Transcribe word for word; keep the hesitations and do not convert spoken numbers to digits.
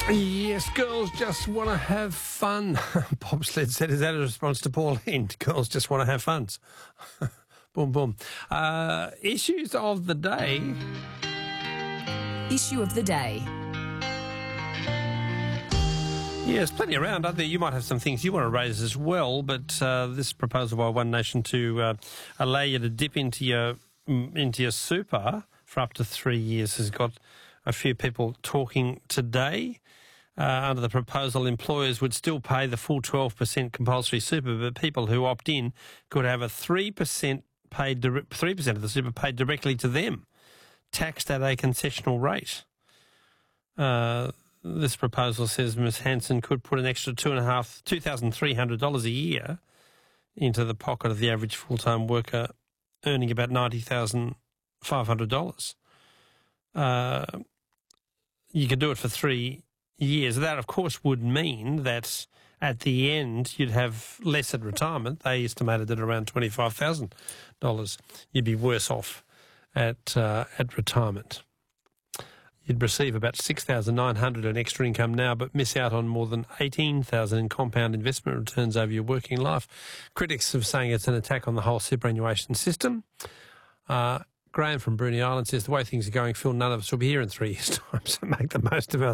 Yes, girls just want to have fun. Bobsled said, is that a response to Pauline? Girls just want to have fun. Boom, boom. Uh, issues of the day. Issue of the day. Yes, plenty around, aren't there? You might have some things you want to raise as well, but uh, this proposal by One Nation to uh, allow you to dip into your into your super for up to three years has got a few people talking today. Uh, under the proposal, employers would still pay the full twelve percent compulsory super, but people who opt in could have a three percent paid three percent of the super paid directly to them, taxed at a concessional rate. Uh, this proposal says Miz Hanson could put an extra two and a half, two thousand three hundred dollars a year into the pocket of the average full-time worker earning about ninety thousand five hundred dollars. Uh, you could do it for three years. That, of course, would mean that at the end you'd have less at retirement. They estimated at around twenty-five thousand dollars. You'd be worse off at uh, at retirement. You'd receive about six thousand nine hundred dollars in extra income now, but miss out on more than eighteen thousand dollars in compound investment returns over your working life. Critics are saying it's an attack on the whole superannuation system. Uh, Graham from Bruny Island says, the way things are going, Phil, none of us will be here in three years' time, so make the most of our